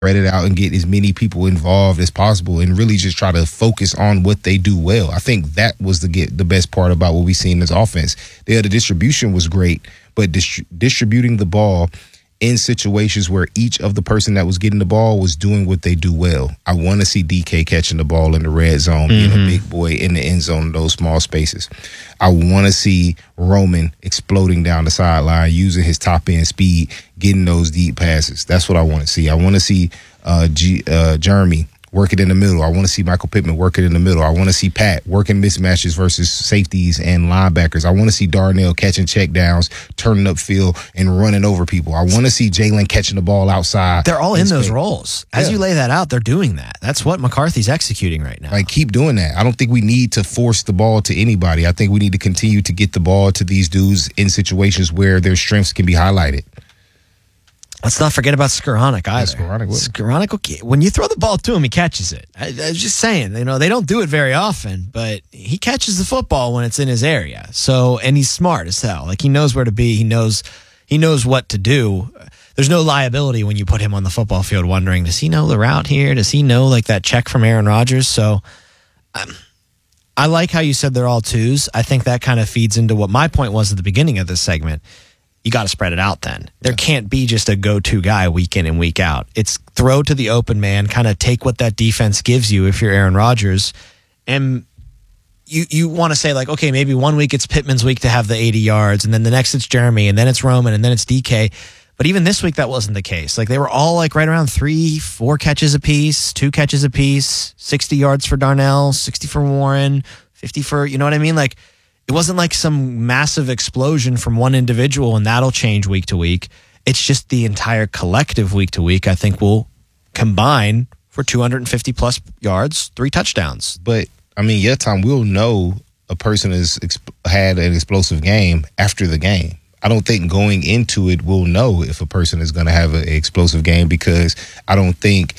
spread it out and get as many people involved as possible and really just try to focus on what they do well. I think that was the best part about what we seen in this offense. The distribution was great, but distributing the ball in situations where each of the person that was getting the ball was doing what they do well. I want to see DK catching the ball in the red zone, being a big boy in the end zone in those small spaces. I want to see Roman exploding down the sideline, using his top end speed, getting those deep passes. That's what I want to see. I want to see Jeremy work it in the middle. I want to see Michael Pittman work it in the middle. I want to see Pat working mismatches versus safeties and linebackers. I want to see Darnell catching check downs, turning upfield, and running over people. I want to see Jalen catching the ball outside. They're all in those roles. As you lay that out, they're doing that. That's what McCarthy's executing right now. Like, keep doing that. I don't think we need to force the ball to anybody. I think we need to continue to get the ball to these dudes in situations where their strengths can be highlighted. Let's not forget about Skoranek either. Skoranek, when you throw the ball to him, he catches it. I was just saying, they don't do it very often, but he catches the football when it's in his area. So, and he's smart as hell. Like, he knows where to be. He knows what to do. There's no liability when you put him on the football field wondering, does he know the route here? Does he know like that check from Aaron Rodgers? So, I like how you said they're all twos. I think that kind of feeds into what my point was at the beginning of this segment. You got to spread it out then. There can't be just a go-to guy week in and week out. It's throw to the open man, kind of take what that defense gives you if you're Aaron Rodgers. And you want to say, like, okay, maybe 1 week it's Pittman's week to have the 80 yards, and then the next it's Jeremy, and then it's Roman, and then it's DK. But even this week, that wasn't the case. Like, they were all like right around 3-4 catches apiece, 2 catches apiece, 60 yards for Darnell, 60 for Warren, 50 for, you know what I mean? Like, it wasn't like some massive explosion from one individual and that'll change week to week. It's just the entire collective week to week, I think, will combine for 250 plus yards, 3 touchdowns. But, I mean, Tom, we'll know a person has had an explosive game after the game. I don't think going into it we'll know if a person is going to have an explosive game because I don't think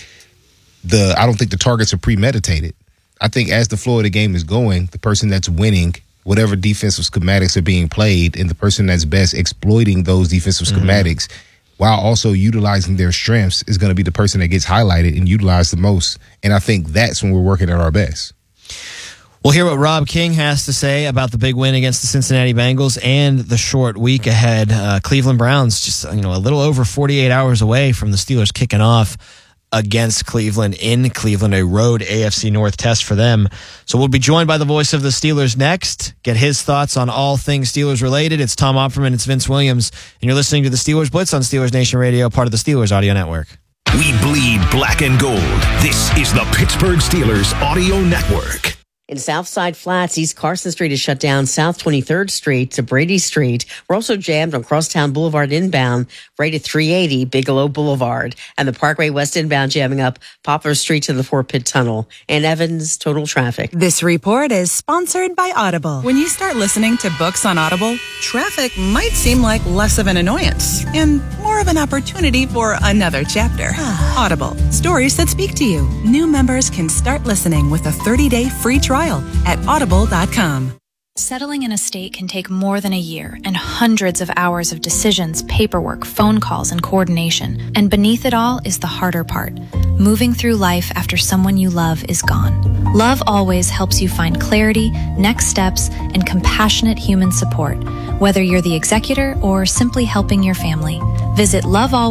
the targets are premeditated. I think as the flow of the game is going, the person that's winning – whatever defensive schematics are being played and the person that's best exploiting those defensive schematics while also utilizing their strengths is going to be the person that gets highlighted and utilized the most. And I think that's when we're working at our best. We'll hear what Rob King has to say about the big win against the Cincinnati Bengals and the short week ahead. Cleveland Browns just a little over 48 hours away from the Steelers kicking off against Cleveland in Cleveland, a road AFC North test for them. So we'll be joined by the voice of the Steelers next. Get his thoughts on all things Steelers related. It's Tom Opperman, it's Vince Williams, and you're listening to the Steelers Blitz on Steelers Nation Radio, part of the Steelers Audio Network. We bleed black and gold. This is the Pittsburgh Steelers Audio Network. In Southside Flats, East Carson Street is shut down South 23rd Street to Brady Street. We're also jammed on Crosstown Boulevard inbound, right at 380 Bigelow Boulevard. And the Parkway West inbound jamming up Poplar Street to the Fort Pitt Tunnel. And Evans, total traffic. This report is sponsored by Audible. When you start listening to books on Audible, traffic might seem like less of an annoyance and more of an opportunity for another chapter. Audible, stories that speak to you. New members can start listening with a 30-day free trial at audible.com. Settling in a state can take more than a year and hundreds of hours of decisions, paperwork, phone calls, and coordination. And beneath it all is the harder part, moving through life after someone you love is gone. Love Always helps you find clarity, next steps, and compassionate human support, whether you're the executor or simply helping your family. Visit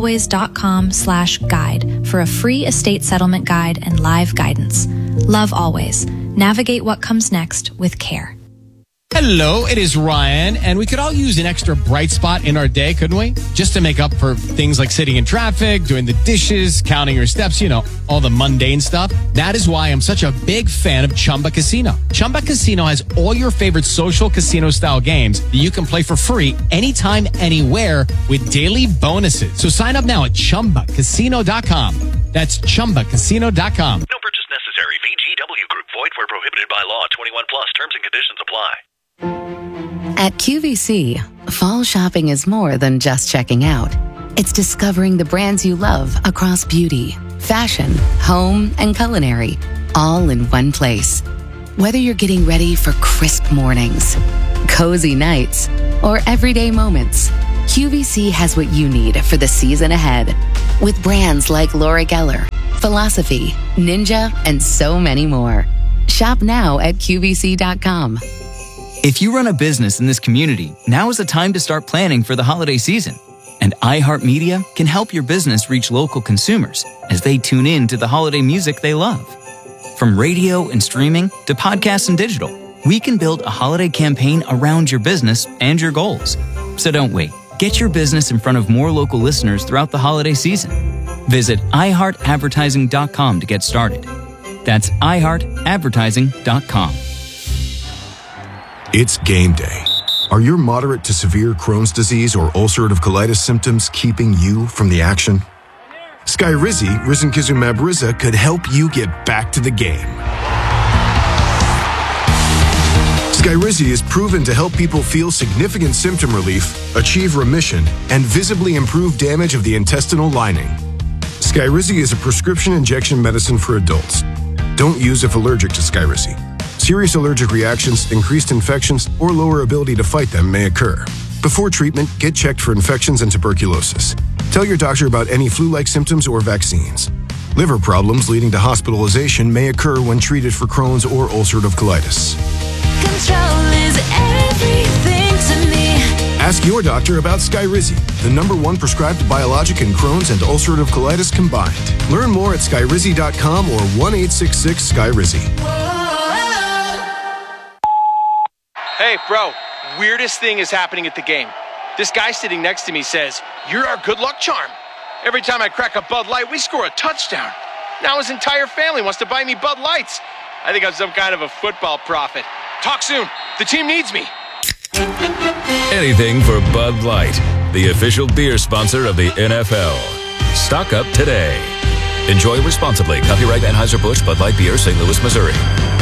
lovealways.com/guide for a free estate settlement guide and live guidance. Love Always. Navigate what comes next with care. Hello, it is Ryan, and we could all use an extra bright spot in our day, couldn't we? Just to make up for things like sitting in traffic, doing the dishes, counting your steps, all the mundane stuff. That is why I'm such a big fan of Chumba Casino. Chumba Casino has all your favorite social casino-style games that you can play for free anytime, anywhere with daily bonuses. So sign up now at ChumbaCasino.com. That's ChumbaCasino.com. No purchase necessary. VGW Group. Void where prohibited by law. 21 plus. Terms and conditions apply. At QVC, fall shopping is more than just checking out. It's discovering the brands you love across beauty, fashion, home, and culinary, all in one place. Whether you're getting ready for crisp mornings, cozy nights, or everyday moments, QVC has what you need for the season ahead. With brands like Laura Geller, Philosophy, Ninja, and so many more. Shop now at QVC.com. If you run a business in this community, now is the time to start planning for the holiday season. And iHeartMedia can help your business reach local consumers as they tune in to the holiday music they love. From radio and streaming to podcasts and digital, we can build a holiday campaign around your business and your goals. So don't wait. Get your business in front of more local listeners throughout the holiday season. Visit iHeartAdvertising.com to get started. That's iHeartAdvertising.com. It's game day. Are your moderate to severe Crohn's disease or ulcerative colitis symptoms keeping you from the action? Skyrizi, risankizumab Riza, could help you get back to the game. Skyrizi is proven to help people feel significant symptom relief, achieve remission, and visibly improve damage of the intestinal lining. Skyrizi is a prescription injection medicine for adults. Don't use if allergic to Skyrizi. Serious allergic reactions, increased infections, or lower ability to fight them may occur. Before treatment, get checked for infections and tuberculosis. Tell your doctor about any flu-like symptoms or vaccines. Liver problems leading to hospitalization may occur when treated for Crohn's or ulcerative colitis. Control is everything to me. Ask your doctor about Skyrizi, the #1 prescribed biologic in Crohn's and ulcerative colitis combined. Learn more at skyrizi.com or 1-866-SKYRIZI. Hey, bro, weirdest thing is happening at the game. This guy sitting next to me says, "You're our good luck charm. Every time I crack a Bud Light, we score a touchdown." Now his entire family wants to buy me Bud Lights. I think I'm some kind of a football prophet. Talk soon. The team needs me. Anything for Bud Light, the official beer sponsor of the NFL. Stock up today. Enjoy responsibly. Copyright Anheuser-Busch Bud Light Beer, St. Louis, Missouri.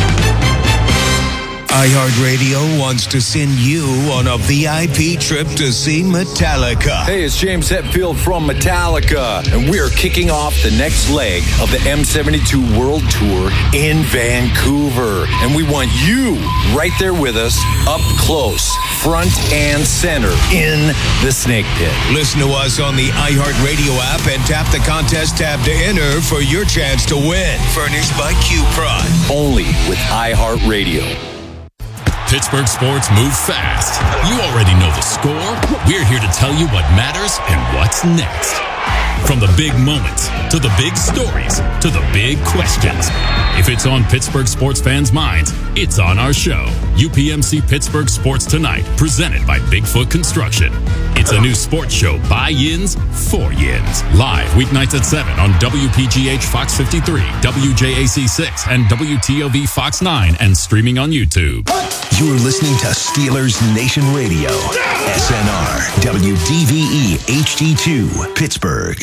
iHeartRadio wants to send you on a VIP trip to see Metallica. Hey, it's James Hetfield from Metallica, and we are kicking off the next leg of the M72 World Tour in Vancouver. And we want you right there with us, up close, front and center, in the Snake Pit. Listen to us on the iHeartRadio app and tap the contest tab to enter for your chance to win. Furnished by Q-Prime. Only with iHeartRadio. Pittsburgh sports move fast. You already know the score. We're here to tell you what matters and what's next. From the big moments, to the big stories, to the big questions. If it's on Pittsburgh sports fans' minds, it's on our show. UPMC Pittsburgh Sports Tonight, presented by Bigfoot Construction. It's a new sports show by Yins, for Yins. Live weeknights at 7 on WPGH Fox 53, WJAC 6, and WTOV Fox 9, and streaming on YouTube. You're listening to Steelers Nation Radio. SNR, WDVE HD2, Pittsburgh.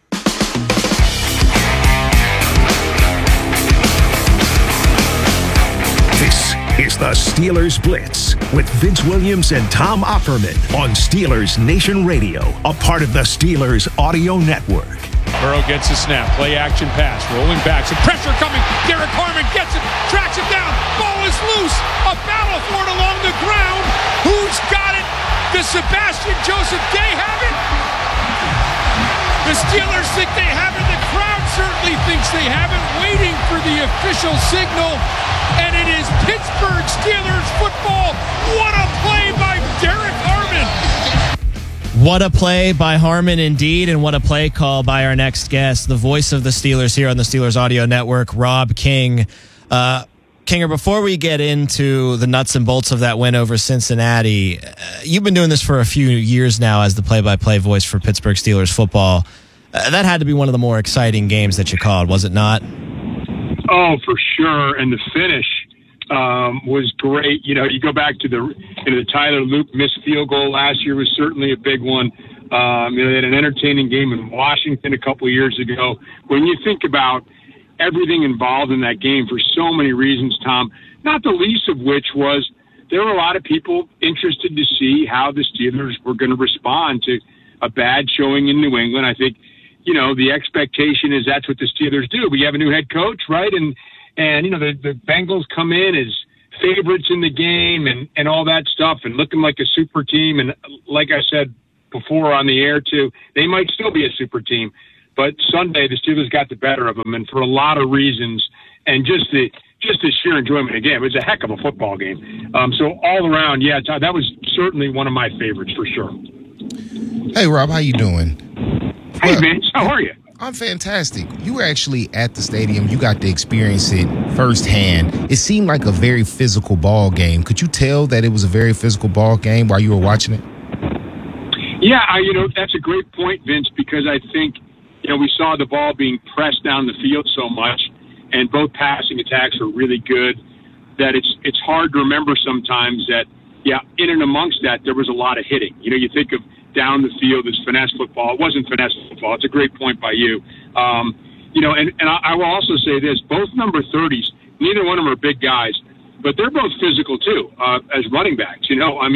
This is the Steelers Blitz with Vince Williams and Tom Opperman on Steelers Nation Radio, a part of the Steelers Audio Network. Burrow gets a snap, play action pass, rolling back, some pressure coming. Derek Harmon gets it, tracks it down, ball is loose, a battle for it along the ground. Who's got it? Does Sebastian Joseph Day have it? The Steelers think they have it. The crowd certainly thinks they have it, waiting for the official signal. And it is Pittsburgh Steelers football. What a play by Derek Harmon. What a play by Harmon indeed, and what a play call by our next guest, the voice of the Steelers here on the Steelers Audio Network, Rob King. Kinger, before we get into the nuts and bolts of that win over Cincinnati, you've been doing this for a few years now as the play-by-play voice for Pittsburgh Steelers football. That had to be one of the more exciting games that you called, was it not? Oh, for sure. And the finish was great. You know, you go back to the Tyler Luke missed field goal last year was certainly a big one. They had an entertaining game in Washington a couple of years ago. When you think about everything involved in that game for so many reasons, Tom, not the least of which was there were a lot of people interested to see how the Steelers were going to respond to a bad showing in New England. I think, you know, the expectation is that's what the Steelers do. We have a new head coach, right? And you know, the Bengals come in as favorites in the game and all that stuff and looking like a super team. And like I said before on the air too. They might still be a super team, but Sunday the Steelers got the better of them, and for a lot of reasons, and just the sheer enjoyment of the game. It was a heck of a football game. So all around, yeah, that was certainly one of my favorites for sure. Hey, Rob, how you doing? Hey, Vince, how are you? I'm fantastic. You were actually at the stadium. You got to experience it firsthand. It seemed like a very physical ball game. Could you tell that it was a very physical ball game while you were watching it? Yeah, that's a great point, Vince, because I think, we saw the ball being pressed down the field so much, and both passing attacks were really good, that it's hard to remember sometimes that, in and amongst that, there was a lot of hitting. You think of down the field as finesse football. It wasn't finesse football. It's a great point by you. And I will also say this, both number 30s, neither one of them are big guys, but they're both physical too, as running backs.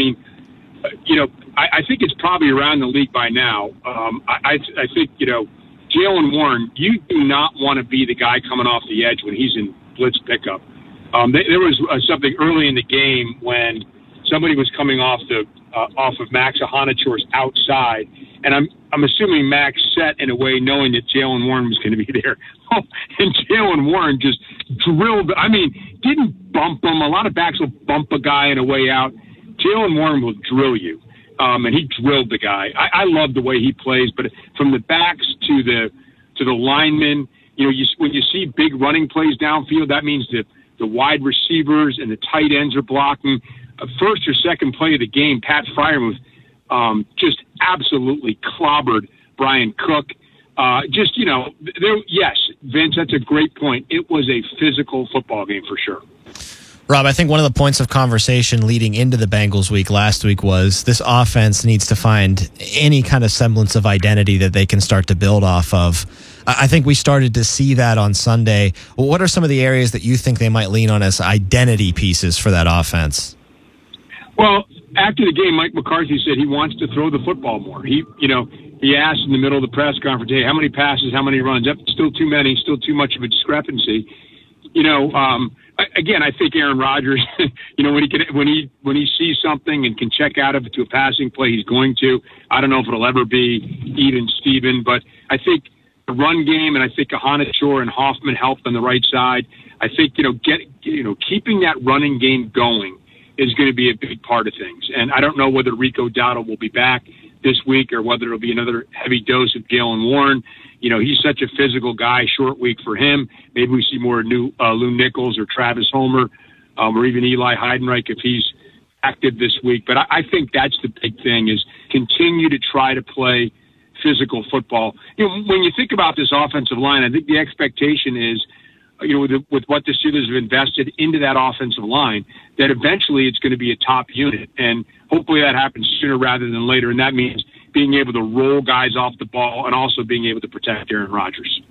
I think it's probably around the league by now. I think, Jaylen Warren, you do not want to be the guy coming off the edge when he's in blitz pickup. There was something early in the game when somebody was coming off of Max Ahanachore's outside, and I'm assuming Max set in a way knowing that Jaylen Warren was going to be there. And Jaylen Warren just drilled. Didn't bump him. A lot of backs will bump a guy on a way out. Jaylen Warren will drill you, and he drilled the guy. I love the way he plays, but from the backs to the linemen, when you see big running plays downfield, that means that the wide receivers and the tight ends are blocking. First or second play of the game, Pat Freiermuth just absolutely clobbered Brian Cook. Yes, Vince, that's a great point. It was a physical football game for sure. Rob, I think one of the points of conversation leading into the Bengals week last week was this offense needs to find any kind of semblance of identity that they can start to build off of. I think we started to see that on Sunday. What are some of the areas that you think they might lean on as identity pieces for that offense? Well, after the game, Mike McCarthy said he wants to throw the football more. He asked in the middle of the press conference, hey, how many passes, how many runs? Still too many, still too much of a discrepancy. Again, I think Aaron Rodgers, when he sees something and can check out of it to a passing play, he's going to. I don't know if it'll ever be even Steven, but I think the run game, and I think Ahanachorer and Hoffman helped on the right side. I think keeping that running game going is going to be a big part of things. And I don't know whether Rico Dowdle will be back this week or whether it'll be another heavy dose of Jaylen Warren. He's such a physical guy, short week for him. Maybe we see more Lou Nichols or Travis Homer or even Eli Heidenreich if he's active this week. But I think that's the big thing is continue to try to play physical football. When you think about this offensive line, I think the expectation is, with what the Steelers have invested into that offensive line, that eventually it's going to be a top unit. And hopefully that happens sooner rather than later. And that means being able to roll guys off the ball and also being able to protect Aaron Rodgers.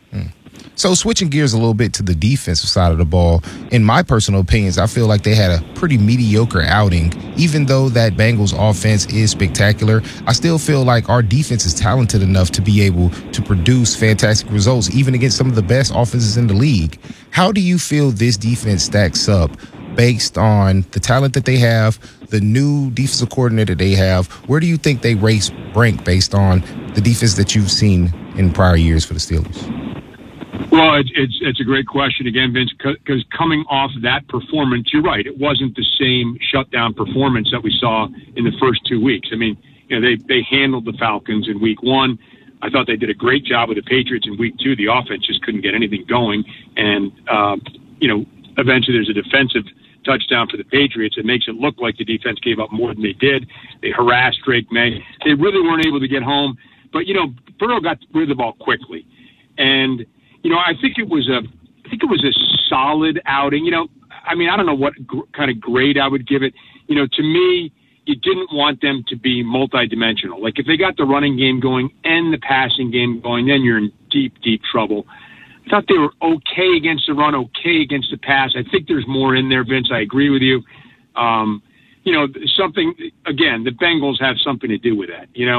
So switching gears a little bit to the defensive side of the ball, in my personal opinions, I feel like they had a pretty mediocre outing. Even though that Bengals offense is spectacular, I still feel like our defense is talented enough to be able to produce fantastic results, even against some of the best offenses in the league. How do you feel this defense stacks up based on the talent that they have, the new defensive coordinator they have? Where do you think they rank based on the defense that you've seen in prior years for the Steelers? Well, it's a great question again, Vince, because coming off that performance, you're right. It wasn't the same shutdown performance that we saw in the first 2 weeks. They handled the Falcons in week one. I thought they did a great job with the Patriots in week two. The offense just couldn't get anything going. And, eventually there's a defensive touchdown for the Patriots. It makes it look like the defense gave up more than they did. They harassed Drake May. They really weren't able to get home. But, Burrow got rid of the ball quickly. And, I think it was a solid outing. I don't know what kind of grade I would give it. To me, you didn't want them to be multidimensional. Like if they got the running game going and the passing game going, then you're in deep, deep trouble. I thought they were okay against the run, okay against the pass. I think there's more in there, Vince. I agree with you. Something, again, the Bengals have something to do with that.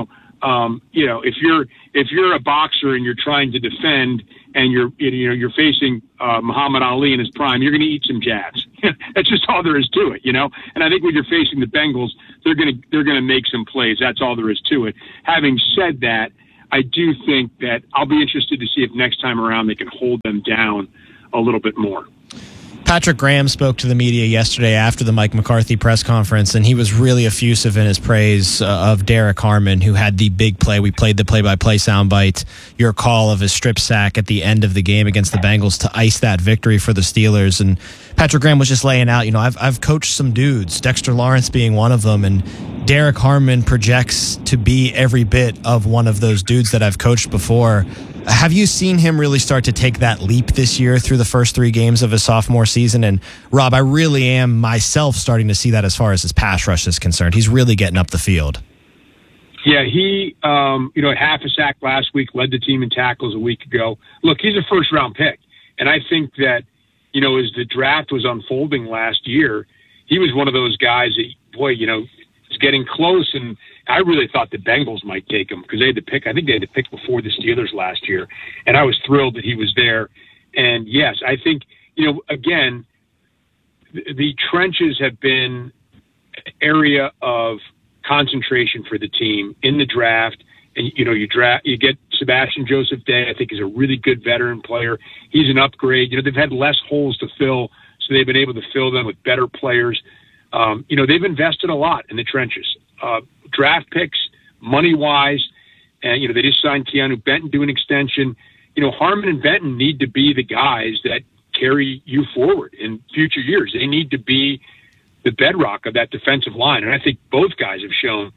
If you're a boxer and you're trying to defend and you're facing Muhammad Ali in his prime, you're going to eat some jabs. That's just all there is to it, And I think when you're facing the Bengals, they're going to make some plays. That's all there is to it. Having said that, I do think that I'll be interested to see if next time around they can hold them down a little bit more. Patrick Graham spoke to the media yesterday after the Mike McCarthy press conference, and he was really effusive in his praise of Derek Harmon, who had the big play. We played the play-by-play soundbite, your call of his strip sack at the end of the game against the Bengals to ice that victory for the Steelers. And Patrick Graham was just laying out, I've coached some dudes, Dexter Lawrence being one of them, and Derek Harmon projects to be every bit of one of those dudes that I've coached before. Have you seen him really start to take that leap this year through the first 3 games of his sophomore season? And Rob, I really am myself starting to see that as far as his pass rush is concerned. He's really getting up the field. Yeah, he, half a sack last week, led the team in tackles a week ago. Look, he's a first-round pick. And I think that, as the draft was unfolding last year, he was one of those guys that, is getting close, and I really thought the Bengals might take him because they had the pick. I think they had the pick before the Steelers last year, and I was thrilled that he was there. And yes, I think, again, the trenches have been an area of concentration for the team in the draft. And, you get Sebastian Joseph Day, I think is a really good veteran player. He's an upgrade. They've had less holes to fill, so they've been able to fill them with better players. They've invested a lot in the trenches, draft picks, money-wise, and, they just signed Keanu Benton to an extension. Harmon and Benton need to be the guys that carry you forward in future years. They need to be the bedrock of that defensive line. And I think both guys have shown,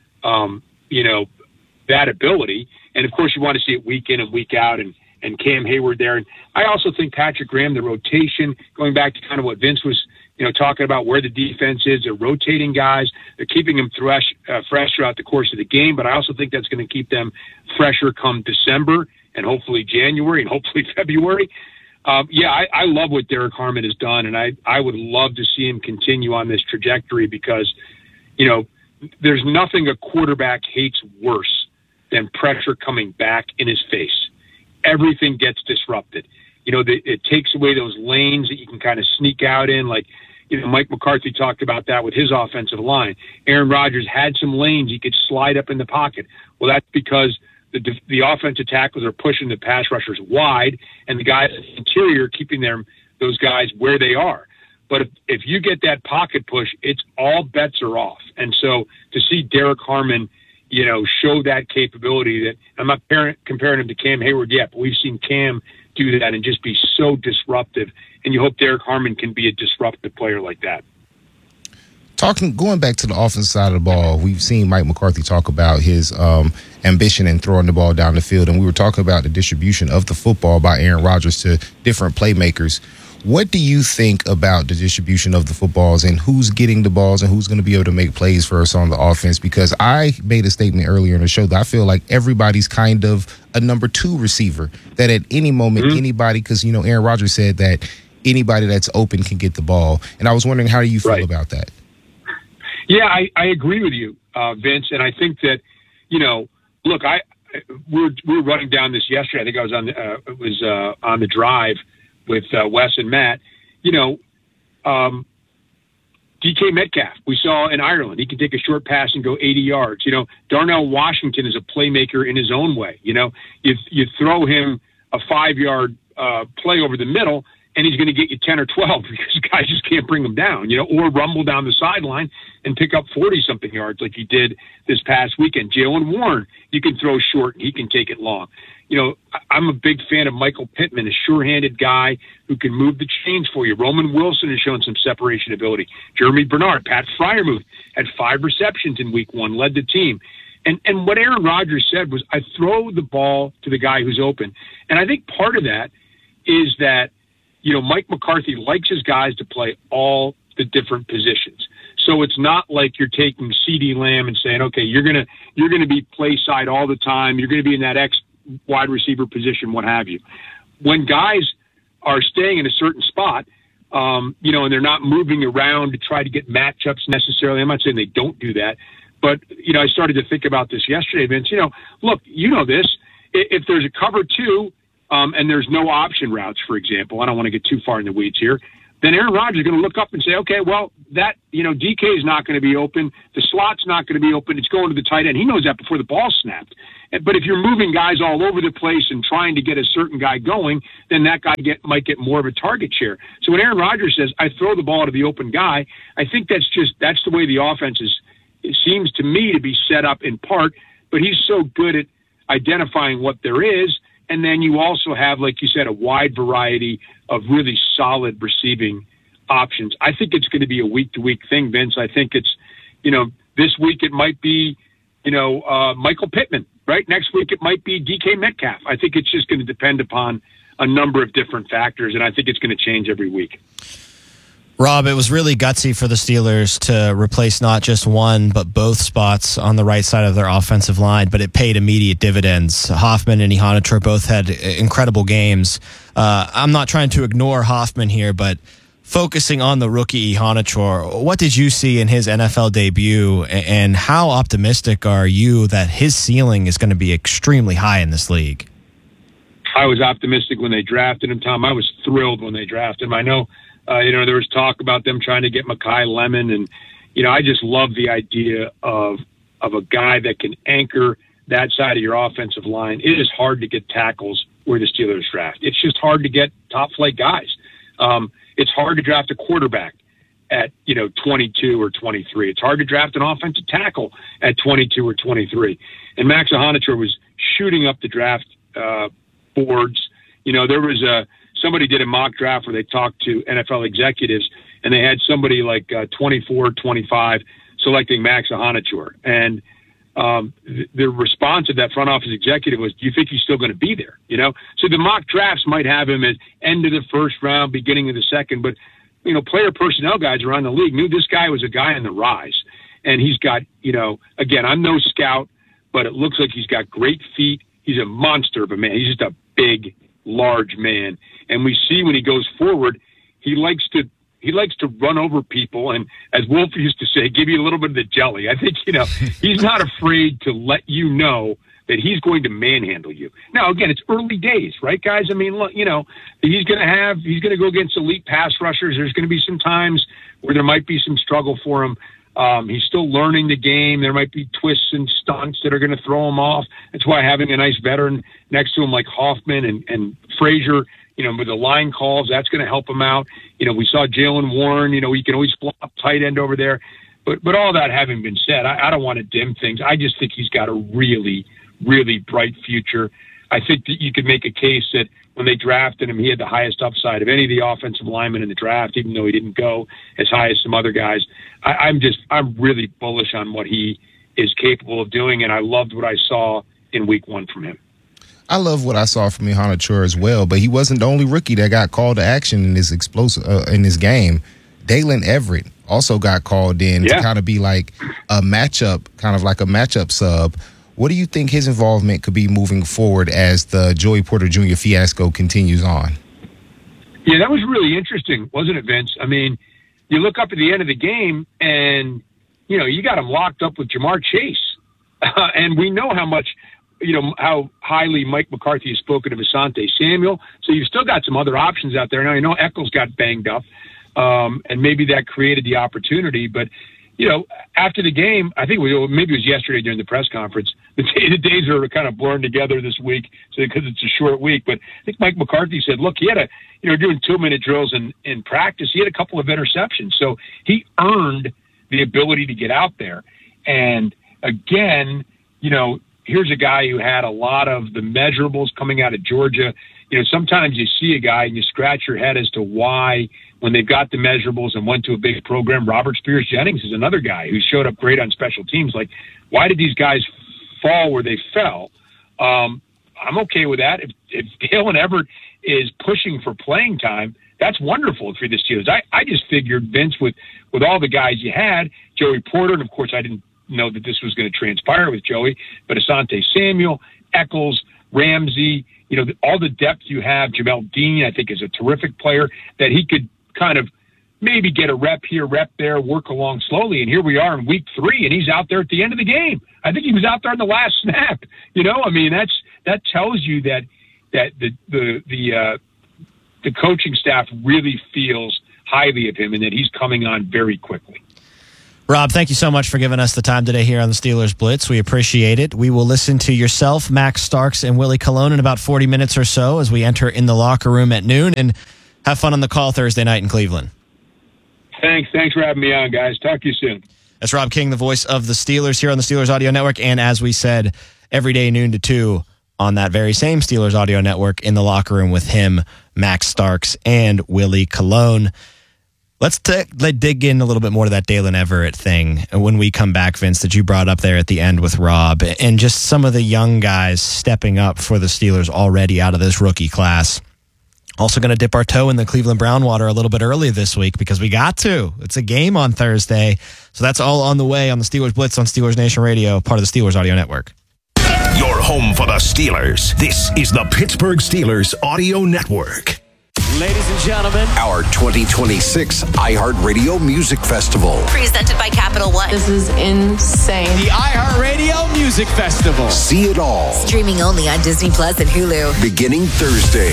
that ability. And, of course, you want to see it week in and week out, and Cam Hayward there. And I also think Patrick Graham, the rotation, going back to kind of what Vince was talking about where the defense is, they're rotating guys. They're keeping them fresh throughout the course of the game, but I also think that's going to keep them fresher come December and hopefully January and hopefully February. I love what Derek Harmon has done, and I would love to see him continue on this trajectory because, there's nothing a quarterback hates worse than pressure coming back in his face. Everything gets disrupted. It takes away those lanes that you can kind of sneak out in. Like, Mike McCarthy talked about that with his offensive line. Aaron Rodgers had some lanes he could slide up in the pocket. Well, that's because the offensive tackles are pushing the pass rushers wide, and the guys in the interior keeping those guys where they are. But if you get that pocket push, it's all bets are off. And so to see Derek Harmon, show that capability, that I'm not comparing him to Cam Hayward yet, but we've seen Cam do that and just be so disruptive. And you hope Derek Harmon can be a disruptive player like that. Going back to the offensive side of the ball, we've seen Mike McCarthy talk about his ambition in throwing the ball down the field, and we were talking about the distribution of the football by Aaron Rodgers to different playmakers. What do you think about the distribution of the footballs and who's getting the balls and who's going to be able to make plays for us on the offense? Because I made a statement earlier in the show that I feel like everybody's kind of a number 2 receiver, that at any moment, anybody, because, Aaron Rodgers said that anybody that's open can get the ball. And I was wondering, how do you feel about that? Yeah, I agree with you, Vince. And I think that, look, we were running down this yesterday. I think I was on the drive with Wes and Matt. DK Metcalf, we saw in Ireland. He can take a short pass and go 80 yards. Darnell Washington is a playmaker in his own way. You throw him a 5-yard play over the middle, and he's going to get you 10 or 12 because guys just can't bring him down, or rumble down the sideline and pick up 40-something yards like he did this past weekend. Jaylen Warren, you can throw short and he can take it long. I'm a big fan of Michael Pittman, a sure-handed guy who can move the chains for you. Roman Wilson has shown some separation ability. Jeremy Bernard, Pat Freiermuth had 5 receptions in week 1, led the team. And what Aaron Rodgers said was, I throw the ball to the guy who's open. And I think part of that is that, Mike McCarthy likes his guys to play all the different positions. So it's not like you're taking CeeDee Lamb and saying, okay, you're gonna be play side all the time. You're going to be in that X wide receiver position, what have you. When guys are staying in a certain spot, and they're not moving around to try to get matchups necessarily. I'm not saying they don't do that, But, I started to think about this yesterday, Vince. Look, this. If there's a cover 2 and there's no option routes, for example, I don't want to get too far in the weeds here, then Aaron Rodgers is going to look up and say, okay, well, that, DK is not going to be open. The slot's not going to be open. It's going to the tight end. He knows that before the ball snapped. But if you're moving guys all over the place and trying to get a certain guy going, then that guy might get more of a target share. So when Aaron Rodgers says, I throw the ball to the open guy, I think that's the way the offense it seems to me to be set up in part, but he's so good at identifying what there is. And then you also have, like you said, a wide variety of really solid receiving options. I think it's going to be a week-to-week thing, Vince. I think it's, this week it might be, Michael Pittman, right? Next week it might be DK Metcalf. I think it's just going to depend upon a number of different factors, and I think it's going to change every week. Rob, it was really gutsy for the Steelers to replace not just one, but both spots on the right side of their offensive line, but it paid immediate dividends. Hoffman and Ihanacho both had incredible games. I'm not trying to ignore Hoffman here, but focusing on the rookie Ihanacho, what did you see in his NFL debut, and how optimistic are you that his ceiling is going to be extremely high in this league? I was optimistic when they drafted him, Tom. I was thrilled when they drafted him. I know there was talk about them trying to get Mekhi Lemon, and I just love the idea of a guy that can anchor that side of your offensive line. It is hard to get tackles where the Steelers draft. It's just hard to get top flight guys. It's hard to draft a quarterback at 22 or 23. It's hard to draft an offensive tackle at 22 or 23. And Max Ihanacho was shooting up the draft boards. There was somebody did a mock draft where they talked to NFL executives, and they had somebody like 24, 25 selecting Max Ihanacho. And the response of that front office executive was, do you think he's still going to be there? So the mock drafts might have him at end of the first round, beginning of the second, but player personnel guys around the league knew this guy was a guy on the rise. And he's got, again, I'm no scout, but it looks like he's got great feet. He's a monster of a man. He's just a big, large man. And we see when he goes forward, he likes to run over people, and as Wolf used to say, give you a little bit of the jelly. I think, he's not afraid to let you know that he's going to manhandle you. Now, again, it's early days, right, guys? I mean, look, he's going to go against elite pass rushers. There's going to be some times where there might be some struggle for him. He's still learning the game. There might be twists and stunts that are going to throw him off. That's why having a nice veteran next to him like Hoffman and Frazier, with the line calls, that's going to help him out. We saw Jaylen Warren, he can always flop tight end over there. But all that having been said, I don't want to dim things. I just think he's got a really, really bright future. I think that you could make a case that when they drafted him, he had the highest upside of any of the offensive linemen in the draft, even though he didn't go as high as some other guys. I'm really bullish on what he is capable of doing, and I loved what I saw in week 1 from him. I love what I saw from Ihanacho as well, but he wasn't the only rookie that got called to action in this in this game. Dalen Everett also got called in to kind of be like a matchup sub. What do you think his involvement could be moving forward as the Joey Porter Jr. fiasco continues on? Yeah, that was really interesting, wasn't it, Vince? I mean, you look up at the end of the game and, you got him locked up with Jamar Chase. And we know how much, how highly Mike McCarthy has spoken of Asante Samuel. So you've still got some other options out there. Now, Eccles got banged up, and maybe that created the opportunity. But, after the game, I think maybe it was yesterday during the press conference, the days are kind of blurring together this week because it's a short week. But I think Mike McCarthy said, look, he had doing 2-minute drills in practice. He had a couple of interceptions. So he earned the ability to get out there. And again, here's a guy who had a lot of the measurables coming out of Georgia. Sometimes you see a guy and you scratch your head as to why, when they've got the measurables and went to a big program. Robert Spears Jennings is another guy who showed up great on special teams. Like, why did these guys fall where they fell? I'm okay with that. If Dalen Everett is pushing for playing time, that's wonderful for the Steelers. I just figured, Vince, with all the guys you had, Joey Porter, and of course I didn't know that this was going to transpire with Joey, but Asante Samuel, Eccles, Ramsey, all the depth you have. Jamel Dean, I think, is a terrific player, that he could kind of maybe get a rep here, rep there, work along slowly. And here we are in week 3, and he's out there at the end of the game. I think he was out there on the last snap. You know, I mean, that tells you that the coaching staff really feels highly of him and that he's coming on very quickly. Rob, thank you so much for giving us the time today here on the Steelers Blitz. We appreciate it. We will listen to yourself, Max Starks, and Willie Colon in about 40 minutes or so as we enter in the locker room at noon, and have fun on the call Thursday night in Cleveland. Thanks for having me on, guys. Talk to you soon. That's Rob King, the voice of the Steelers here on the Steelers Audio Network, and as we said, every day noon to 2 on that very same Steelers Audio Network in the locker room with him, Max Starks, and Willie Colon. Let's dig in a little bit more to that Dalen Everett thing when we come back, Vince, that you brought up there at the end with Rob, and just some of the young guys stepping up for the Steelers already out of this rookie class. Also going to dip our toe in the Cleveland Brown water a little bit early this week because we got to. It's a game on Thursday. So that's all on the way on the Steelers Blitz on Steelers Nation Radio, part of the Steelers Audio Network. Your home for the Steelers. This is the Pittsburgh Steelers Audio Network. Ladies and gentlemen, our 2026 iHeartRadio Music Festival. Presented by Capital One. This is insane. The iHeartRadio Music Festival. See it all. Streaming only on Disney Plus and Hulu. Beginning Thursday.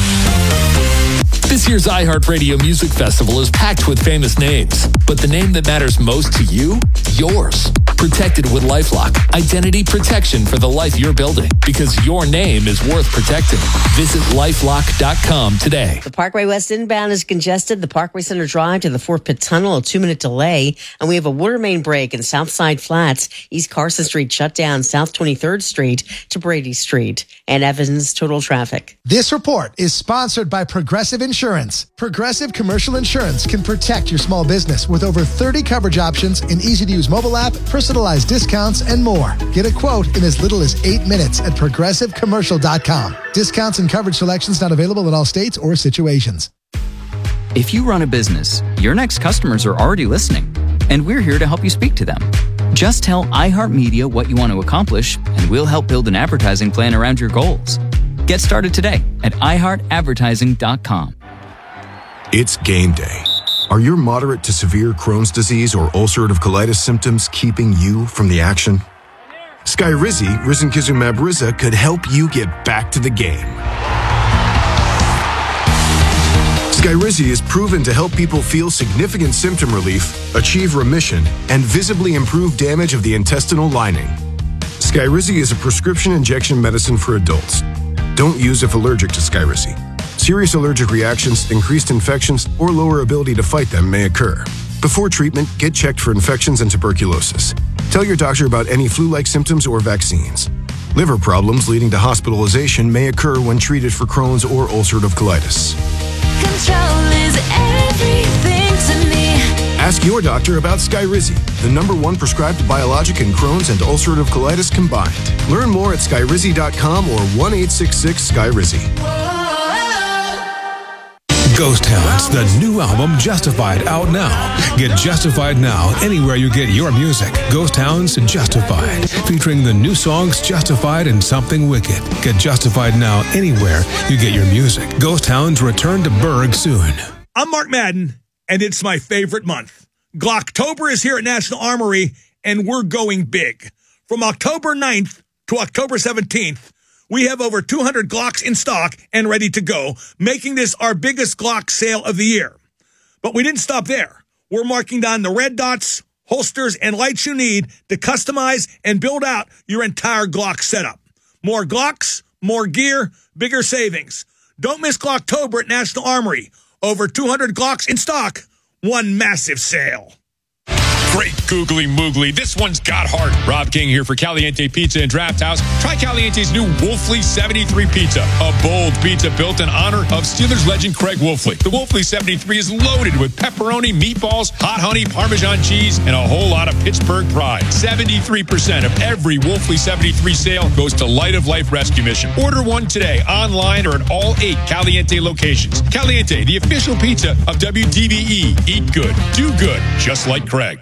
This year's iHeartRadio Music Festival is packed with famous names, but the name that matters most to you? Yours. Protected with LifeLock. Identity protection for the life you're building, because your name is worth protecting. Visit LifeLock.com today. The Parkway West inbound is congested. The Parkway Center Drive to the Fort Pitt Tunnel, a 2-minute delay. And we have a water main break in Southside Flats. East Carson Street shut down, South 23rd Street to Brady Street. And Evans total traffic. This report is sponsored by Progressive Insurance. Progressive Commercial Insurance can protect your small business with over 30 coverage options, an easy-to-use mobile app, personalized discounts, and more. Get a quote in as little as 8 minutes at progressivecommercial.com. Discounts and coverage selections not available in all states or situations. If you run a business, your next customers are already listening, and we're here to help you speak to them. Just tell iHeartMedia what you want to accomplish, and we'll help build an advertising plan around your goals. Get started today at iHeartAdvertising.com. It's game day. Are your moderate to severe Crohn's disease or ulcerative colitis symptoms keeping you from the action? Skyrizi, risankizumab Riza, could help you get back to the game. Skyrizi is proven to help people feel significant symptom relief, achieve remission, and visibly improve damage of the intestinal lining. Skyrizi is a prescription injection medicine for adults. Don't use if allergic to Skyrizi. Serious allergic reactions, increased infections, or lower ability to fight them may occur. Before treatment, get checked for infections and tuberculosis. Tell your doctor about any flu-like symptoms or vaccines. Liver problems leading to hospitalization may occur when treated for Crohn's or ulcerative colitis. Control is everything to me. Ask your doctor about Skyrizi, the #1 prescribed biologic in Crohn's and ulcerative colitis combined. Learn more at skyrizi.com or 1-866-SKYRIZI. Ghost Hounds, the new album Justified, out now. Get Justified now anywhere you get your music. Ghost Hounds Justified, featuring the new songs Justified and Something Wicked. Get Justified now anywhere you get your music. Ghost Hounds return to Berg soon. I'm Mark Madden, and it's my favorite month. Glocktober is here at National Armory, and we're going big. From October 9th to October 17th, we have over 200 Glocks in stock and ready to go, making this our biggest Glock sale of the year. But we didn't stop there. We're marking down the red dots, holsters, and lights you need to customize and build out your entire Glock setup. More Glocks, more gear, bigger savings. Don't miss Glocktober at National Armory. Over 200 Glocks in stock, one massive sale. Great googly moogly. This one's got heart. Rob King here for Caliente Pizza and Draft House. Try Caliente's new Wolfley 73 Pizza, a bold pizza built in honor of Steelers legend Craig Wolfley. The Wolfley 73 is loaded with pepperoni, meatballs, hot honey, Parmesan cheese, and a whole lot of Pittsburgh pride. 73% of every Wolfley 73 sale goes to Light of Life Rescue Mission. Order one today, online or at all 8 Caliente locations. Caliente, the official pizza of WDVE. Eat good, do good, just like Craig.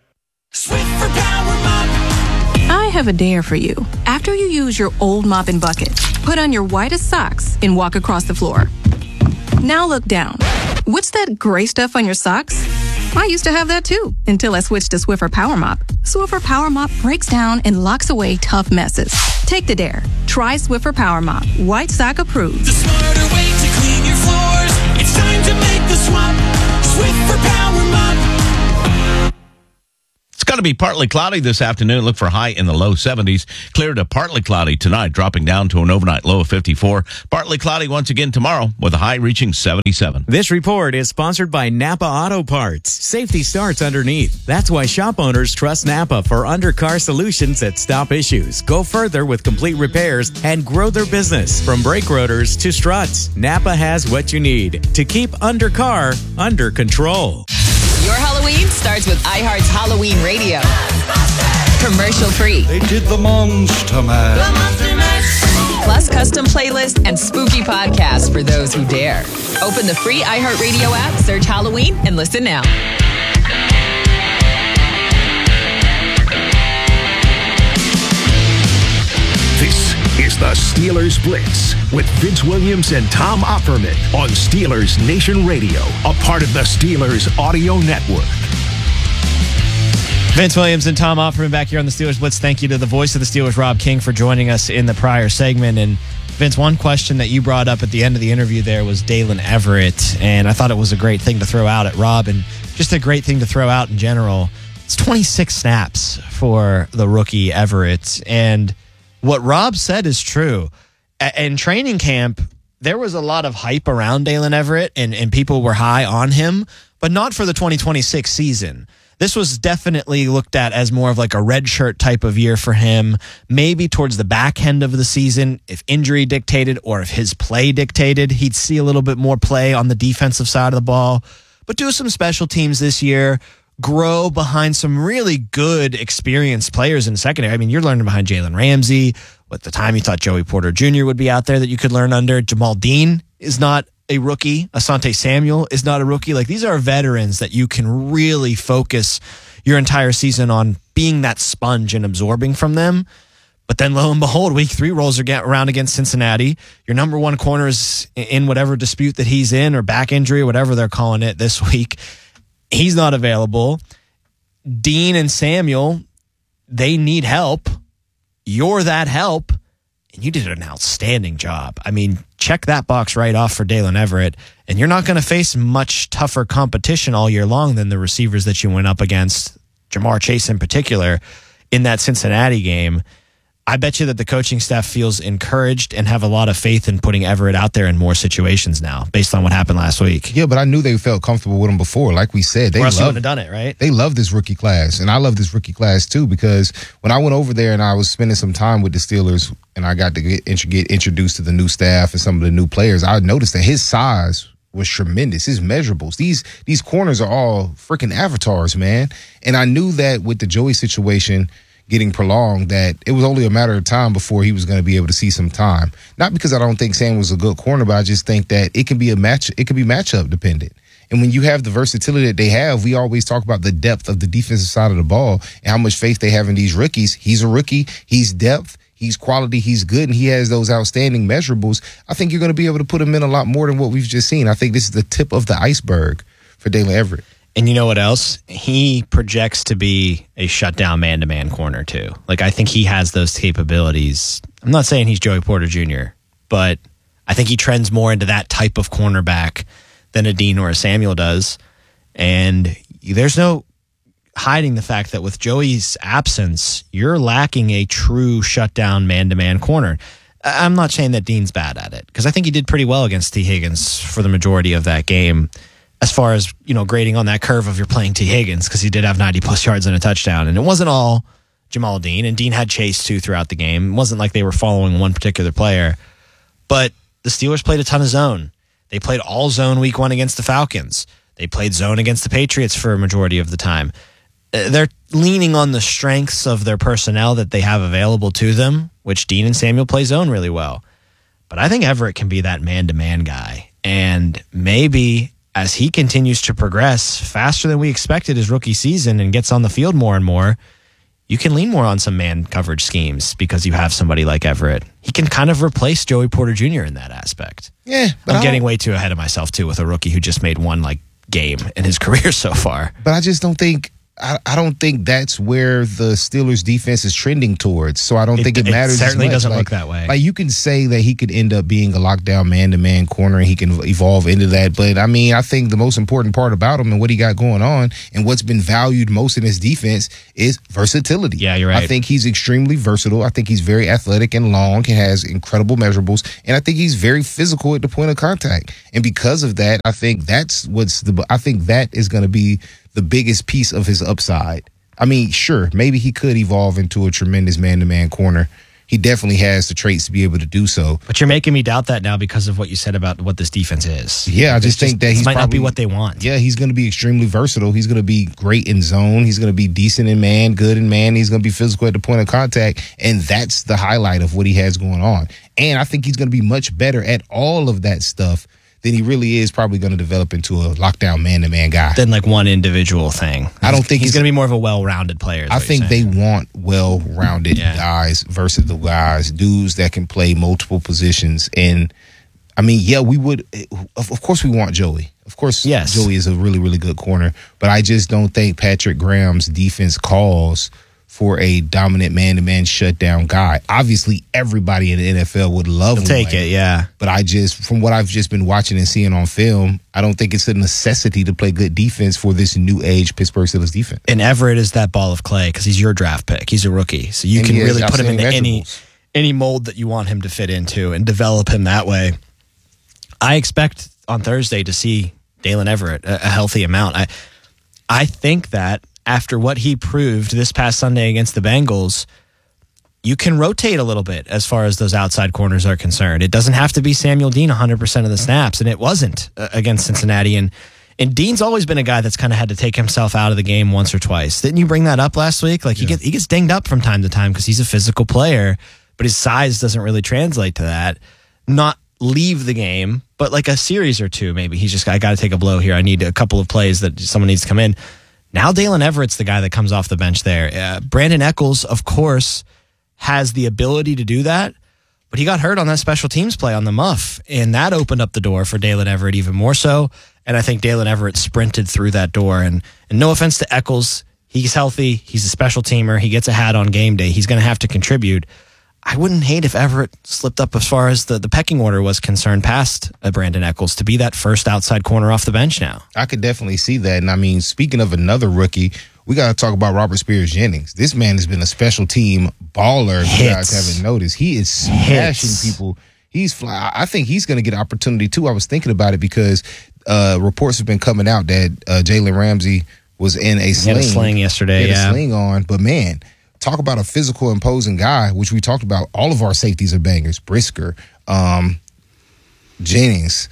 I have a dare for you. After you use your old mop and bucket, put on your whitest socks and walk across the floor. Now look down. What's that gray stuff on your socks? I used to have that too, until I switched to Swiffer Power Mop. Swiffer Power Mop breaks down and locks away tough messes. Take the dare. Try Swiffer Power Mop. White sock approved. The smarter way to clean your floors. It's time to make the swap. Swiffer Power Mop. It's going to be partly cloudy this afternoon. Look for high in the low 70s. Clear to partly cloudy tonight, dropping down to an overnight low of 54. Partly cloudy once again tomorrow with a high reaching 77. This report is sponsored by Napa Auto Parts. Safety starts underneath. That's why shop owners trust Napa for undercar solutions that stop issues, go further with complete repairs, and grow their business. From brake rotors to struts, Napa has what you need to keep undercar under control. Your Halloween starts with iHeart's Halloween Radio. Commercial free. They did the Monster Mash. Plus custom playlists and spooky podcasts for those who dare. Open the free iHeartRadio app, search Halloween, and listen now. This is the Steelers Blitz with Vince Williams and Tom Opperman on Steelers Nation Radio, a part of the Steelers Audio Network. Vince Williams and Tom Opperman back here on the Steelers Blitz. Thank you to the voice of the Steelers, Rob King, for joining us in the prior segment. And Vince, one question that you brought up at the end of the interview there was Daylen Everette, and I thought it was a great thing to throw out at Rob, and just a great thing to throw out in general. It's 26 snaps for the rookie Everette, and what Rob said is true. In training camp, there was a lot of hype around Daylen Everette, and people were high on him, but not for the 2026 season. This was definitely looked at as more of like a redshirt type of year for him, maybe towards the back end of the season. If injury dictated or if his play dictated, he'd see a little bit more play on the defensive side of the ball, but do some special teams this year, grow behind some really good, experienced players in the secondary. I mean, you're learning behind Jalen Ramsey. At the time, you thought Joey Porter Jr. would be out there that you could learn under. Jamal Dean is not a rookie. Asante Samuel is not a rookie. Like, these are veterans that you can really focus your entire season on being that sponge and absorbing from them. But then, lo and behold, week 3 rolls around against Cincinnati. Your number one corner is in whatever dispute that he's in, or back injury, or whatever they're calling it this week. He's not available. Dean and Samuel, they need help. You're that help, and you did an outstanding job. I mean, check that box right off for Daylen Everette, and you're not going to face much tougher competition all year long than the receivers that you went up against, Jamar Chase in particular, in that Cincinnati game. I bet you that the coaching staff feels encouraged and have a lot of faith in putting Everette out there in more situations now, based on what happened last week. Yeah, but I knew they felt comfortable with him before. Like we said, they wouldn't have done it, right? They love this rookie class, and I love this rookie class too, because when I went over there and I was spending some time with the Steelers, and I got to get introduced to the new staff and some of the new players, I noticed that his size was tremendous. His measurables. These corners are all freaking avatars, man. And I knew that with the Joey situation getting prolonged, that it was only a matter of time before he was going to be able to see some time. Not because I don't think Sam was a good corner, but I just think that it can be matchup dependent. And when you have the versatility that they have, we always talk about the depth of the defensive side of the ball and how much faith they have in these rookies. He's a rookie. He's depth. He's quality. He's good. And he has those outstanding measurables. I think you're going to be able to put him in a lot more than what we've just seen. I think this is the tip of the iceberg for Daylen Everette. And you know what else? He projects to be a shutdown man-to-man corner, too. Like, I think he has those capabilities. I'm not saying he's Joey Porter Jr., but I think he trends more into that type of cornerback than a Dean or a Samuel does. And there's no hiding the fact that with Joey's absence, you're lacking a true shutdown man-to-man corner. I'm not saying that Dean's bad at it, because I think he did pretty well against T. Higgins for the majority of that game, as far as, grading on that curve of you're playing T. Higgins, because he did have 90-plus yards and a touchdown. And it wasn't all Jamal Dean, and Dean had Chase, too, throughout the game. It wasn't like they were following one particular player. But the Steelers played a ton of zone. They played all zone week 1 against the Falcons. They played zone against the Patriots for a majority of the time. They're leaning on the strengths of their personnel that they have available to them, which Dean and Samuel play zone really well. But I think Everette can be that man-to-man guy. And maybe as he continues to progress faster than we expected his rookie season and gets on the field more and more, you can lean more on some man coverage schemes because you have somebody like Everett. He can kind of replace Joey Porter Jr. in that aspect. Yeah, but I'm getting way too ahead of myself too with a rookie who just made one game in his career so far. But I just don't think. I don't think that's where the Steelers defense is trending towards. So I don't think it matters. It certainly as much. doesn't look that way. Like you can say that he could end up being a lockdown man-to-man corner and he can evolve into that. But I mean, I think the most important part about him and what he got going on and what's been valued most in his defense is versatility. Yeah, you're right. I think he's extremely versatile. I think he's very athletic and long. He has incredible measurables. And I think he's very physical at the point of contact. And because of that, I think that is going to be the biggest piece of his upside. I mean, sure, maybe he could evolve into a tremendous man-to-man corner. He definitely has the traits to be able to do so. But you're making me doubt that now because of what you said about what this defense is. Yeah, I just think that he might not be what they want. Yeah, he's going to be extremely versatile. He's going to be great in zone. He's going to be decent in man, good in man. He's going to be physical at the point of contact, and that's the highlight of what he has going on. And I think he's going to be much better at all of that stuff then he really is probably going to develop into a lockdown man-to-man guy. Than like one individual thing. I don't think he's going to be more of a well-rounded player. I think they want well-rounded guys, versatile guys, dudes that can play multiple positions. And I mean, yeah, we would. Of course, we want Joey. Of course, yes. Joey is a really, really good corner. But I just don't think Patrick Graham's defense calls for a dominant man-to-man shutdown guy. Obviously, everybody in the NFL would love him. Take it, yeah. But from what I've just been watching and seeing on film, I don't think it's a necessity to play good defense for this new age Pittsburgh Steelers defense. And Everett is that ball of clay because he's your draft pick. He's a rookie. So you can really put him into any mold that you want him to fit into and develop him that way. I expect on Thursday to see Dalen Everett a healthy amount. I think that after what he proved this past Sunday against the Bengals, you can rotate a little bit as far as those outside corners are concerned. It doesn't have to be Samuel Dean 100% of the snaps, and it wasn't against Cincinnati. And Dean's always been a guy that's kind of had to take himself out of the game once or twice. Didn't you bring that up last week? Like he gets dinged up from time to time because he's a physical player, but his size doesn't really translate to that. Not leave the game, but like a series or two, maybe he's just, I got to take a blow here. I need a couple of plays that someone needs to come in. Now Dalen Everett's the guy that comes off the bench there. Brandon Echols, of course, has the ability to do that, but he got hurt on that special teams play on the muff, and that opened up the door for Dalen Everett even more so, and I think Dalen Everett sprinted through that door, and no offense to Echols, he's healthy, he's a special teamer, he gets a hat on game day, he's going to have to contribute. I wouldn't hate if Everett slipped up as far as the pecking order was concerned past Brandon Echols to be that first outside corner off the bench now. I could definitely see that. And I mean, speaking of another rookie, we got to talk about Robert Spears-Jennings. This man has been a special team baller. If you guys haven't noticed, he is smashing people. He's fly. I think he's going to get an opportunity too. I was thinking about it because reports have been coming out that Jalen Ramsey was in a sling. He had a sling yesterday, He had a sling on, but man, talk about a physical, imposing guy, which we talked about. All of our safeties are bangers. Brisker, Jennings,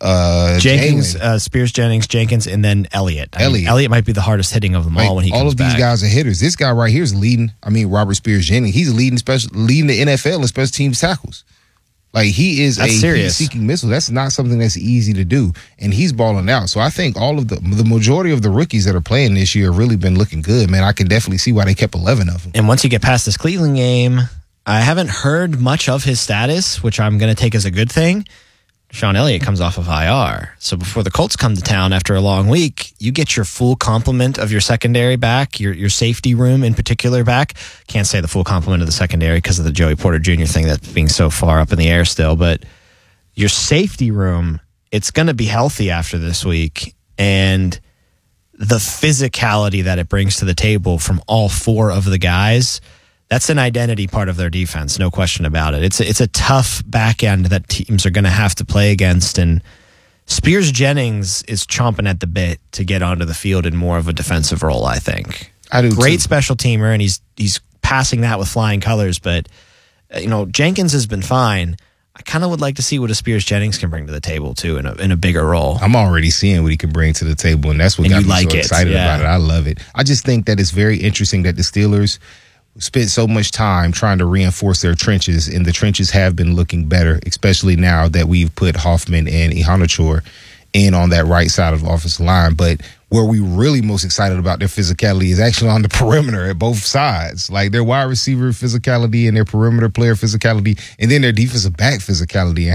Spears-Jennings, Jenkins, and then Elliott. Elliott might be the hardest hitting of them all when he comes back. All of these guys are hitters. This guy right here is leading. I mean, Robert Spears-Jennings. He's leading the NFL in special teams tackles. Like he is heat-seeking missile. That's not something that's easy to do, and he's balling out. So I think all of the majority of the rookies that are playing this year have really been looking good. Man, I can definitely see why they kept 11 of them. And once you get past this Cleveland game, I haven't heard much of his status, which I'm going to take as a good thing. Sean Elliott comes off of IR. So before the Colts come to town after a long week, you get your full complement of your secondary back, your safety room in particular back. Can't say the full complement of the secondary because of the Joey Porter Jr. thing that's being so far up in the air still. But your safety room, it's going to be healthy after this week. And the physicality that it brings to the table from all four of the guys, that's an identity part of their defense, no question about it. It's a tough back end that teams are going to have to play against, and Spears-Jennings is chomping at the bit to get onto the field in more of a defensive role, I think. I do Great too. Special teamer, and he's passing that with flying colors, but Jenkins has been fine. I kind of would like to see what a Spears-Jennings can bring to the table, too, in a bigger role. I'm already seeing what he can bring to the table, and that's what got me so excited about it. I love it. I just think that it's very interesting that the Steelers spent so much time trying to reinforce their trenches, and the trenches have been looking better, especially now that we've put Hoffman and Iheanacho in on that right side of the offensive line. But where we really most excited about their physicality is actually on the perimeter at both sides. Like their wide receiver physicality and their perimeter player physicality, and then their defensive back physicality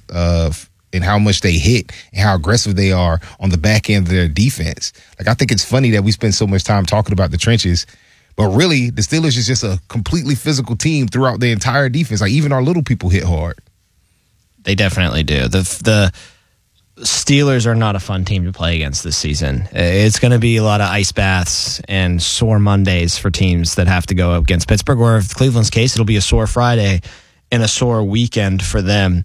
and how much they hit and how aggressive they are on the back end of their defense. Like, I think it's funny that we spend so much time talking about the trenches, but really the Steelers is just a completely physical team throughout the entire defense. Like, even our little people hit hard. They definitely do. The Steelers are not a fun team to play against this season. It's going to be a lot of ice baths and sore Mondays for teams that have to go up against Pittsburgh, or in Cleveland's case, it'll be a sore Friday and a sore weekend for them.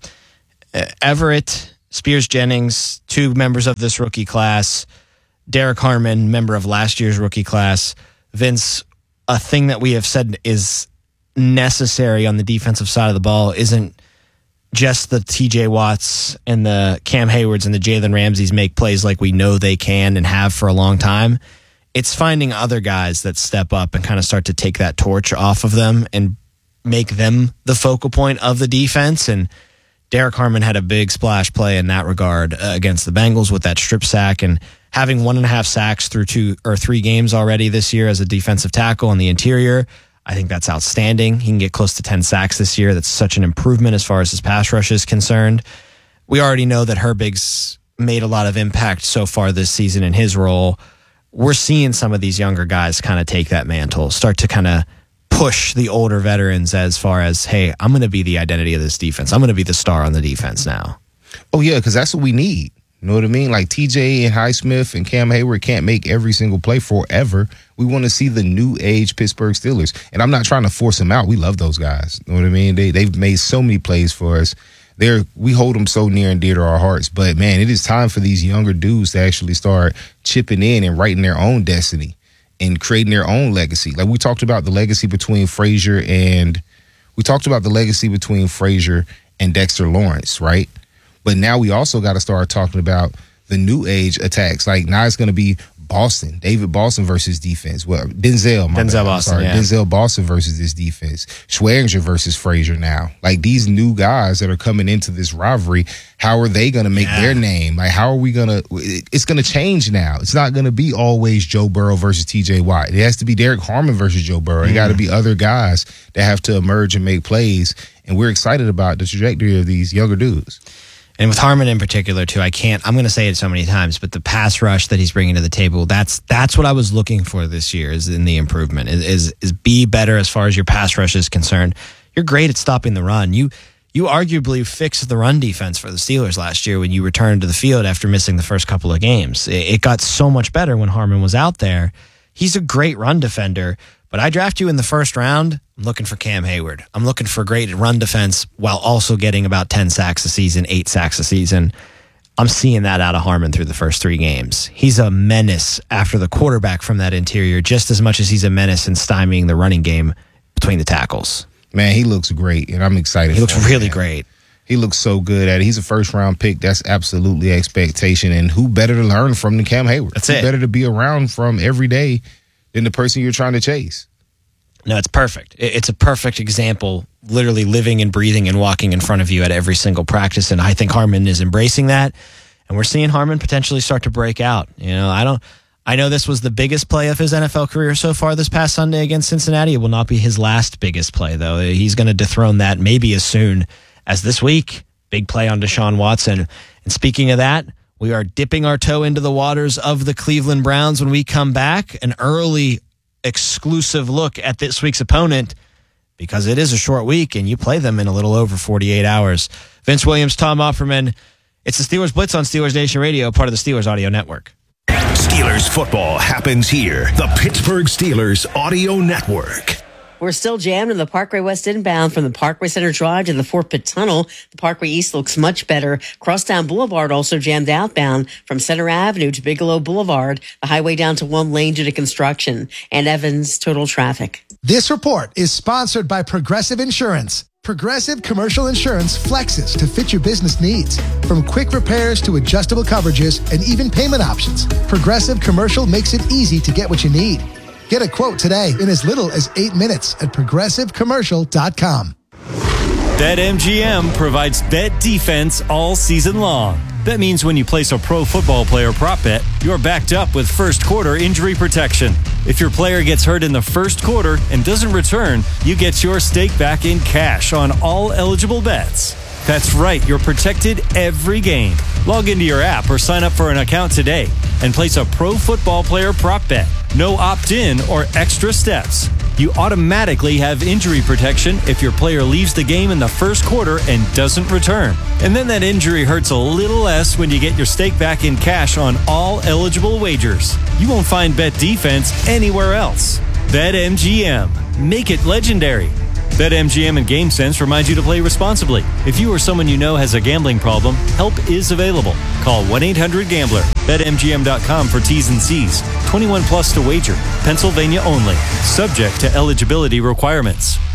Everett, Spears-Jennings, two members of this rookie class, Derek Harmon, member of last year's rookie class. Vince, a thing that we have said is necessary on the defensive side of the ball isn't just the TJ Watts and the Cam Haywards and the Jalen Ramseys make plays like we know they can and have for a long time. It's finding other guys that step up and kind of start to take that torch off of them and make them the focal point of the defense. And Derek Harmon had a big splash play in that regard against the Bengals with that strip sack, and having 1.5 sacks through 2 or 3 games already this year as a defensive tackle on the interior. I think that's outstanding. He can get close to 10 sacks this year. That's such an improvement as far as his pass rush is concerned. We already know that Herbig's made a lot of impact so far this season in his role. We're seeing some of these younger guys kind of take that mantle, start to kind of push the older veterans as far as, hey, I'm going to be the identity of this defense. I'm going to be the star on the defense now. Oh, yeah, because that's what we need. You know what I mean? Like TJ and Highsmith and Cam Hayward can't make every single play forever. We want to see the new age Pittsburgh Steelers. And I'm not trying to force them out. We love those guys. You know what I mean? They've made so many plays for us. We hold them so near and dear to our hearts. But, man, it is time for these younger dudes to actually start chipping in and writing their own destiny and creating their own legacy. Like we talked about the legacy between Frazier and Dexter Lawrence, right? But now we also got to start talking about the new age attacks. Like now it's going to be David Boston versus defense. Well, Denzel Boston versus this defense. Schwenger versus Frazier now. Like these new guys that are coming into this rivalry, how are they going to make their name? Like how are we going to – it's going to change now. It's not going to be always Joe Burrow versus TJ Watt. It has to be Derek Harmon versus Joe Burrow. It got to be other guys that have to emerge and make plays. And we're excited about the trajectory of these younger dudes. And with Harmon in particular, too, I'm going to say it so many times, but the pass rush that he's bringing to the table, that's what I was looking for this year is in the improvement, is be better as far as your pass rush is concerned. You're great at stopping the run. You arguably fixed the run defense for the Steelers last year when you returned to the field after missing the first couple of games. It got so much better when Harmon was out there. He's a great run defender, but I draft you in the first round, I'm looking for Cam Hayward. I'm looking for great run defense while also getting about 10 sacks a season, 8 sacks a season. I'm seeing that out of Harmon through the first 3 games. He's a menace after the quarterback from that interior, just as much as he's a menace in stymieing the running game between the tackles. Man, he looks great, and I'm excited. He looks really great. He looks so good at it. He's a first-round pick. That's absolutely expectation. And who better to learn from than Cam Hayward? That's who better to be around from every day than the person you're trying to chase? No, it's perfect. It's a perfect example, literally living and breathing and walking in front of you at every single practice. And I think Harmon is embracing that. And we're seeing Harmon potentially start to break out. You know, I know this was the biggest play of his NFL career so far this past Sunday against Cincinnati. It will not be his last biggest play, though. He's going to dethrone that maybe as soon as this week. Big play on Deshaun Watson. And speaking of that, we are dipping our toe into the waters of the Cleveland Browns when we come back. An early exclusive look at this week's opponent because it is a short week and you play them in a little over 48 hours. Vince Williams, Tom Opperman. It's the Steelers Blitz on Steelers Nation Radio, part of the Steelers Audio Network. Steelers football happens here. The Pittsburgh Steelers Audio Network. We're still jammed in the Parkway West inbound from the Parkway Center Drive to the Fort Pitt Tunnel. The Parkway East looks much better. Crosstown Boulevard also jammed outbound from Center Avenue to Bigelow Boulevard. The highway down to 1 lane due to construction. And Evans, total traffic. This report is sponsored by Progressive Insurance. Progressive Commercial Insurance flexes to fit your business needs. From quick repairs to adjustable coverages and even payment options, Progressive Commercial makes it easy to get what you need. Get a quote today in as little as 8 minutes at progressivecommercial.com. BetMGM provides bet defense all season long. That means when you place a pro football player prop bet, you're backed up with first quarter injury protection. If your player gets hurt in the first quarter and doesn't return, you get your stake back in cash on all eligible bets. That's right, you're protected every game. Log into your app or sign up for an account today and place a pro football player prop bet. No opt-in or extra steps. You automatically have injury protection if your player leaves the game in the first quarter and doesn't return. And then that injury hurts a little less when you get your stake back in cash on all eligible wagers. You won't find Bet Defense anywhere else. BetMGM. Make it legendary. BetMGM and GameSense remind you to play responsibly. If you or someone you know has a gambling problem, help is available. Call 1-800-GAMBLER. BetMGM.com for T's and C's. 21 plus to wager. Pennsylvania only. Subject to eligibility requirements.